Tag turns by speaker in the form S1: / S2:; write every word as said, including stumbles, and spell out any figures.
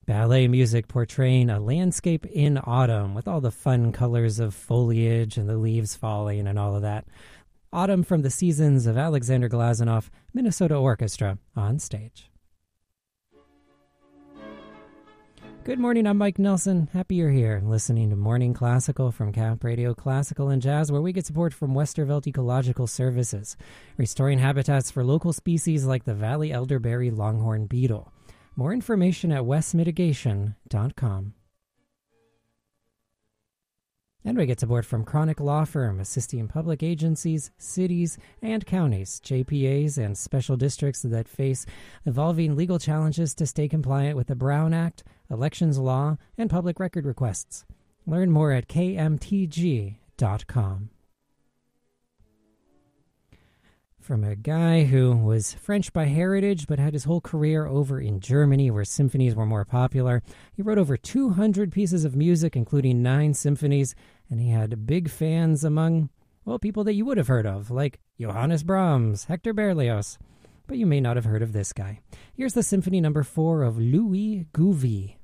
S1: Ballet music portraying a landscape in autumn with all the fun colors of foliage and the leaves falling and all of that. Autumn from the Seasons of Alexander Glazunov, Minnesota Orchestra on stage. Good morning, I'm Mike Nelson. Happy you're here, listening to Morning Classical from Camp Radio Classical and Jazz, where we get support from Westervelt Ecological Services, restoring habitats for local species like the Valley elderberry longhorn beetle. More information at west mitigation dot com. And we get support from Chronic Law Firm, assisting public agencies, cities, and counties, J P As, and special districts that face evolving legal challenges to stay compliant with the Brown Act, elections law, and public record requests. Learn more at k m t g dot com. From a guy who was French by heritage but had his whole career over in Germany where symphonies were more popular. He wrote over two hundred pieces of music, including nine symphonies, and he had big fans among, well, people that you would have heard of, like Johannes Brahms, Hector Berlioz. But you may not have heard of this guy. Here's the Symphony Number four of Louis Gouvy.